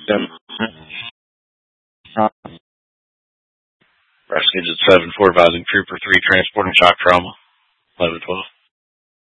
Yep. Rescued at 7-4, advising Trooper 3, transporting shock trauma, 11-12.